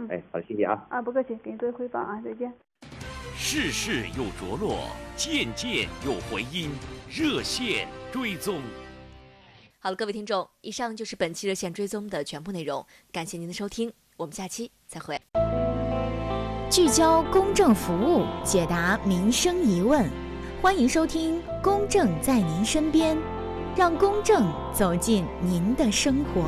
好的，谢谢啊。 不客气，给你做回访啊，再见。 事事有着落，件件有回音，热线追踪。 好了，各位听众，以上就是本期热线追踪的全部内容，感谢您的收听，我们下期再会。 聚焦公正服务，解答民生疑问，欢迎收听《公正在您身边》，让公正走进您的生活。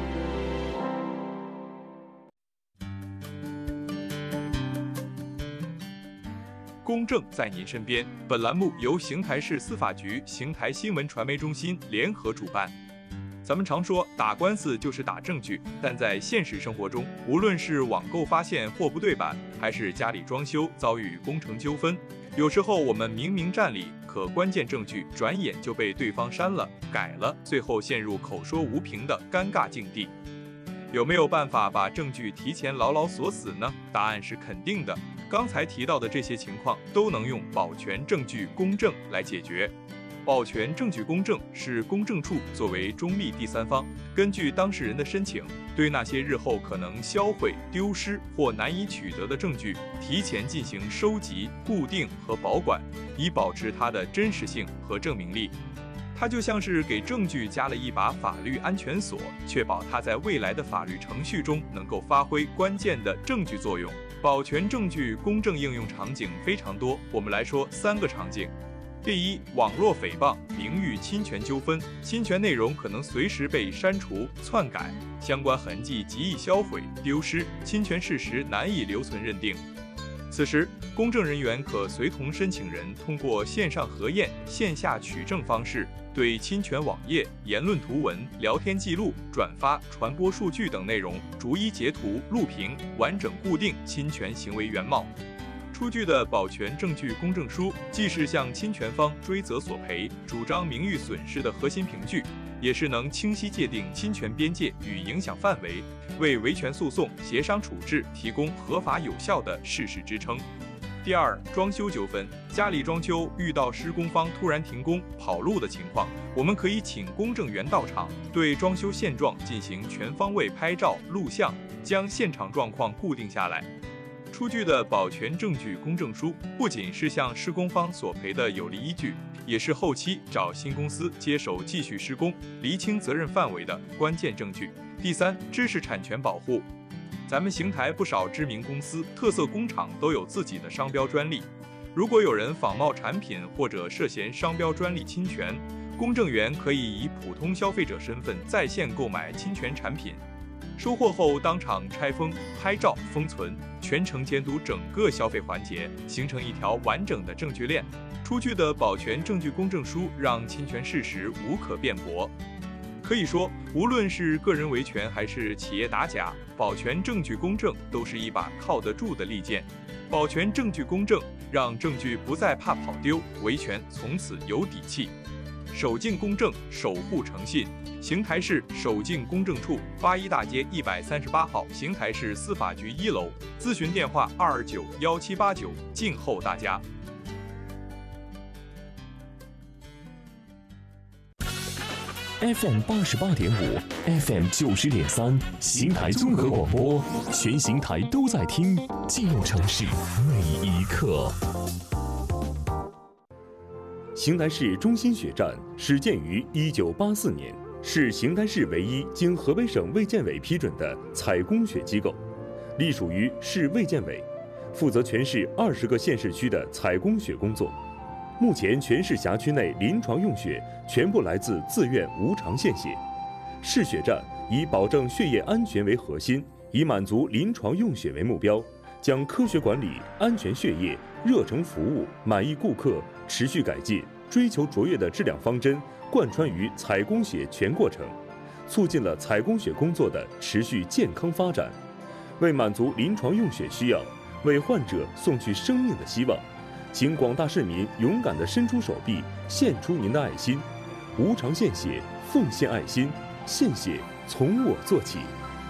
公正在您身边。本栏目由邢台市司法局邢台新闻传媒中心联合主办。咱们常说打官司就是打证据，但在现实生活中，无论是网购发现货不对版，还是家里装修遭遇工程纠纷，有时候我们明明占理，可关键证据转眼就被对方删了、改了，最后陷入口说无凭的尴尬境地。有没有办法把证据提前牢牢锁死呢？答案是肯定的。刚才提到的这些情况都能用保全证据公正来解决。保全证据公正是公证处作为中立第三方，根据当事人的申请，对那些日后可能销毁、丢失或难以取得的证据，提前进行收集、固定和保管，以保持它的真实性和证明力。它就像是给证据加了一把法律安全锁，确保它在未来的法律程序中能够发挥关键的证据作用。保全证据公正应用场景非常多，我们来说3个场景。第一，网络诽谤、名誉侵权纠纷，侵权内容可能随时被删除、篡改，相关痕迹极易销毁、丢失，侵权事实难以留存认定。此时，公证人员可随同申请人通过线上核验、线下取证方式，对侵权网页、言论图文、聊天记录、转发、传播数据等内容逐一截图、录屏，完整固定侵权行为原貌。出具的保全证据公证书，既是向侵权方追责索赔、主张名誉损失的核心凭据，也是能清晰界定侵权边界与影响范围，为维权诉讼、协商处置提供合法有效的事实支撑。第二，装修纠纷，家里装修遇到施工方突然停工、跑路的情况，我们可以请公证员到场，对装修现状进行全方位拍照、录像，将现场状况固定下来。出具的保全证据公证书不仅是向施工方索赔的有力依据，也是后期找新公司接手继续施工、厘清责任范围的关键证据。第三，知识产权保护。咱们邢台不少知名公司、特色工厂都有自己的商标专利，如果有人仿冒产品或者涉嫌商标专利侵权，公证员可以以普通消费者身份在线购买侵权产品，收货后当场拆封、拍照、封存，全程监督整个消费环节，形成一条完整的证据链。出具的保全证据公证书让侵权事实无可辩驳。可以说，无论是个人维权还是企业打假，保全证据公正都是一把靠得住的利剑。保全证据公正，让证据不再怕跑丢，维权从此有底气。守静公正，守护诚信。邢台市守静公证处81大街138号，邢台市司法局1楼，咨询电话2291789，静候大家。 FM 88.5 ，FM 90.3，邢台综合广播，全邢台都在听，记录城市每一刻。邢台市中心血站始建于1984年，是邢台市唯一经河北省卫健委批准的采供血机构，隶属于市卫健委，负责全市20个县市区的采供血工作。目前全市辖区内临床用血全部来自自愿无偿献血。市血站以保证血液安全为核心，以满足临床用血为目标，将科学管理、安全血液、热诚服务、满意顾客、持续改进、追求卓越的质量方针贯穿于采供血全过程，促进了采供血工作的持续健康发展。为满足临床用血需要，为患者送去生命的希望，请广大市民勇敢地伸出手臂，献出您的爱心，无偿献血，奉献爱心，献血从我做起。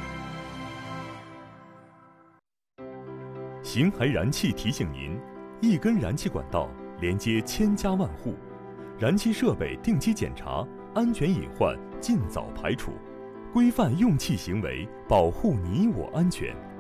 邢台燃气提醒您，一根燃气管道连接千家万户，燃气设备定期检查，安全隐患尽早排除，规范用气行为，保护你我安全。